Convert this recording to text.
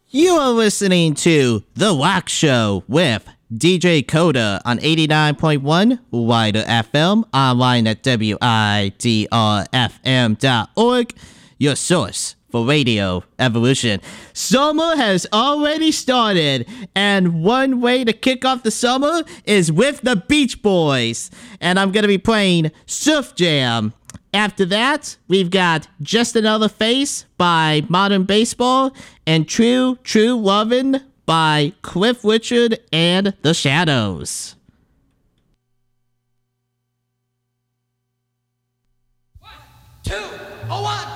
You are listening to The Wax Show with DJ Coda on 89.1 Wider FM, online at widrfm.org, your source for radio evolution. Summer has already started, and one way to kick off the summer is with the Beach Boys. And I'm going to be playing Surf Jam. After that, we've got Just Another Face by Modern Baseball and True Lovin' by Cliff Richard and The Shadows. 1, 2, 1.